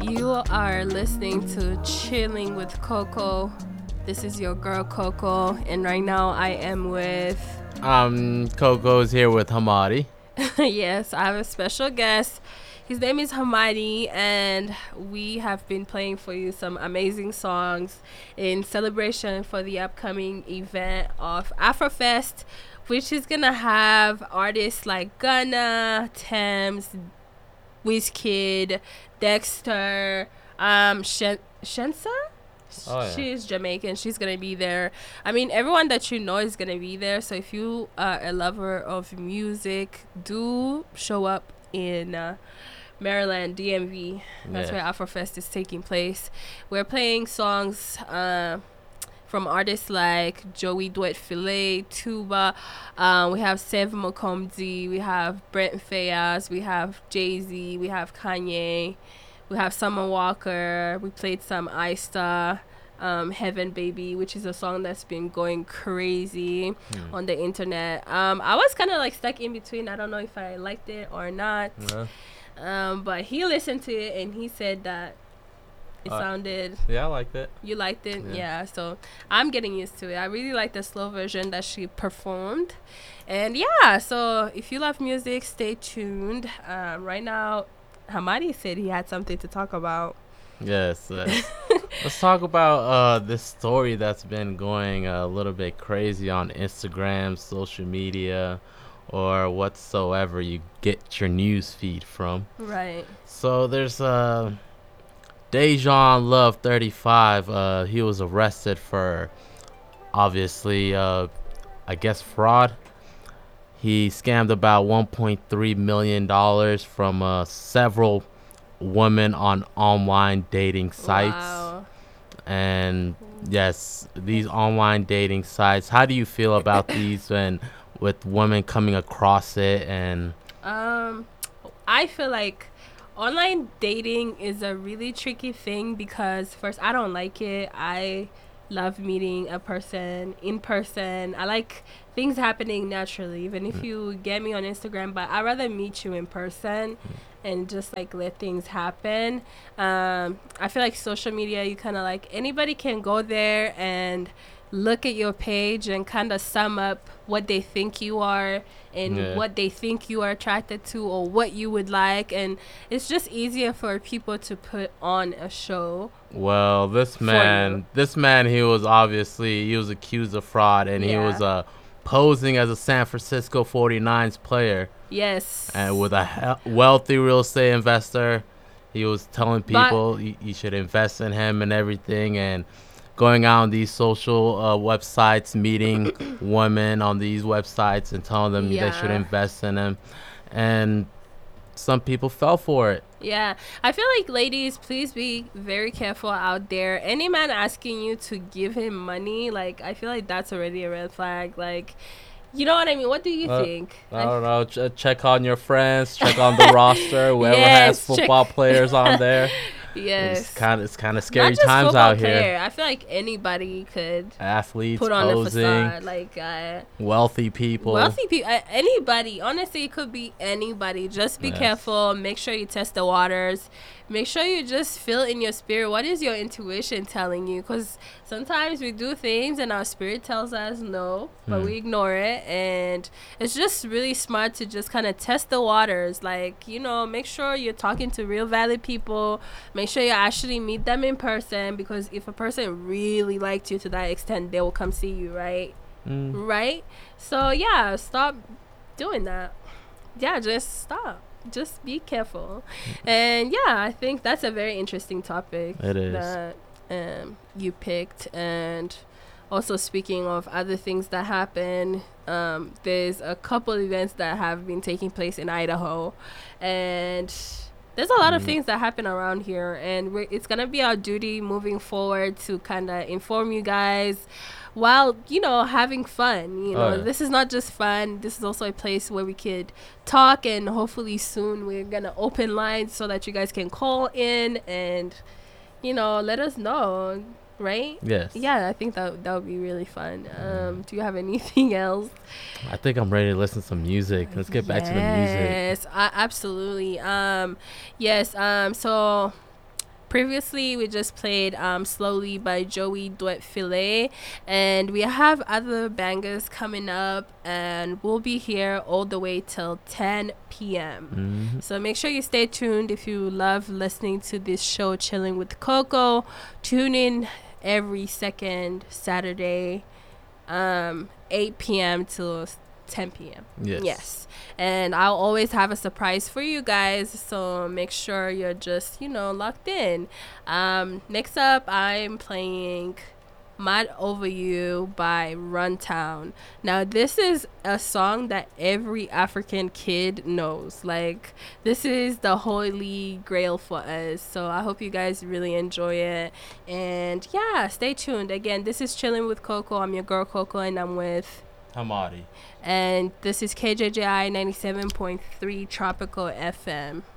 You are listening to Chilling with Coco. This is your girl Coco, and right now I am with. Coco's here with Hamadi. Yes, I have a special guest. His name is Hamadi, and we have been playing for you some amazing songs in celebration for the upcoming event of Afrofest, which is gonna have artists like Gunna, Thames, Wizkid, Dexter, Shensa. Oh, yeah. She is Jamaican. She's gonna be there. I mean, everyone that you know is gonna be there. So if you are a lover of music, do show up in Maryland, DMV. That's where Afrofest is taking place. We're playing songs from artists like Joey Duet Filet, Tuba. We have Sev Mokomdi. We have Brent Fayaz. We have Jay-Z. We have Kanye. We have Summer Walker. We played some Ista, Heaven Baby, which is a song that's been going crazy on the internet. I was kind of like stuck in between. I don't know if I liked it or not. But he listened to it and he said that it sounded. Yeah, I liked it. You liked it? Yeah. So I'm getting used to it. I really like the slow version that she performed. And yeah, so if you love music, stay tuned. Right now, Hamadi said he had something to talk about. Yes. Let's talk about this story that's been going a little bit crazy on Instagram, social media, or whatsoever you get your news feed from. Right. So there's Dejan Love 35. He was arrested for obviously I guess fraud. He scammed about $1.3 million from several women on online dating sites. Wow. And yes, these online dating sites, how do you feel about these and with women coming across it? And I feel like online dating is a really tricky thing because first, I don't like it. I love meeting a person in person. I like things happening naturally, even if you get me on Instagram, but I'd rather meet you in person and just like let things happen. I feel like social media, you kind of like anybody can go there and look at your page and kind of sum up what they think you are and what they think you are attracted to or what you would like, and it's just easier for people to put on a show. Well, this man, he was accused of fraud, and he was posing as a San Francisco 49ers player. Yes. And with a wealthy real estate investor, he was telling people you should invest in him and everything, and going out on these social websites, meeting women on these websites and telling them they should invest in him. And some people fell for it. Yeah. I feel like, ladies, please be very careful out there. Any man asking you to give him money, like, I feel like that's already a red flag. Like, you know what I mean? What do you think? I don't know. Check on your friends. Check on the roster. Whoever has football players on there. Yes. It's kind of scary times out here. I feel like anybody could athletes put on posing, a facade, like wealthy people, anybody. Honestly, it could be anybody. Just be careful. Make sure you test the waters. Make sure you just feel in your spirit. What is your intuition telling you? Because sometimes we do things and our spirit tells us no, but we ignore it. And it's just really smart to just kind of test the waters. Like, you know, make sure you're talking to real valid people. Make sure you actually meet them in person, because if a person really liked you to that extent, they will come see you, right? Right? So, yeah, stop doing that. Yeah, just stop. Just be careful. And yeah, I think that's a very interesting topic. It is. That you picked. And also, speaking of other things that happen, there's a couple events that have been taking place in Idaho, and there's a lot of things that happen around here, and it's gonna be our duty moving forward to kind of inform you guys while, you know, having fun. You know, this is not just fun. This is also a place where we could talk, and hopefully soon we're gonna open lines so that you guys can call in and, you know, let us know. Right? Yes. Yeah, I think that would be really fun. Do you have anything else? I think I'm ready to listen to some music. Let's get back to the music. Yes, absolutely. Yes. So Previously, we just played Slowly by Joey Duet Filet, and we have other bangers coming up, and we'll be here all the way till 10 p.m. So make sure you stay tuned. If you love listening to this show, Chilling with Coco, tune in every second Saturday, 8 p.m. till 10 p.m. Yes. And I'll always have a surprise for you guys, so make sure you're just, locked in. Next up, I'm playing Mad Over You by Runtown. Now, this is a song that every African kid knows. Like, this is the holy grail for us. So I hope you guys really enjoy it. And yeah, stay tuned. Again, this is Chilling with Coco. I'm your girl Coco, and I'm with Hamadi. And this is KJJI 97.3 Tropical FM.